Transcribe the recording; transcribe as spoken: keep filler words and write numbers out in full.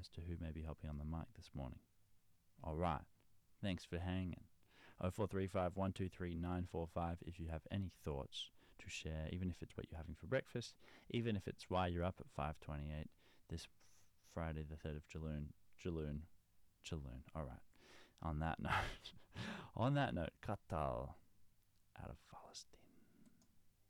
as to who may be helping on the mic this morning. All right. Thanks for hanging. oh four three five, one two three, nine four five if you have any thoughts to share, even if it's what you're having for breakfast, even if it's why you're up at five twenty-eight this f- Friday the third of Jaloon. Jaloon. Jaloon. All right. On that note, on that note, Katal out of Falastine.